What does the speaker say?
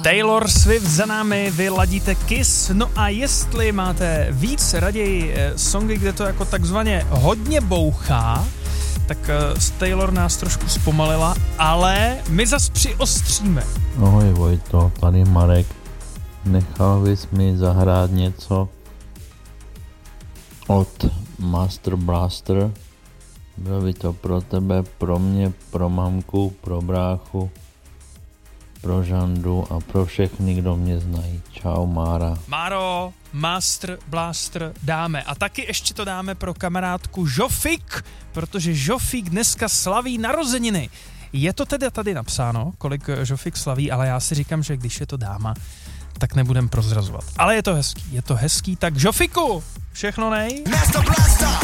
Taylor Swift za námi, vy ladíte Kiss. No a jestli máte víc raději songy, kde to jako takzvaně hodně bouchá, tak Taylor nás trošku zpomalila, ale my zas přiostříme. Ahoj Vojto, tady Marek. Nechal bys mi zahrát něco od Master Blaster? Bylo by to pro tebe, pro mě, pro mamku, pro bráchu, pro Žandu a pro všechny, kdo mě znají. Čau, Mára. Máro, Master Blaster dáme. A taky ještě to dáme pro kamarádku Žofik, protože Žofik dneska slaví narozeniny. Je to teda tady napsáno, kolik Žofik slaví, ale já si říkám, že když je to dáma, tak nebudem prozrazovat. Ale je to hezký, tak Žofiku, všechno nej. Master Blaster,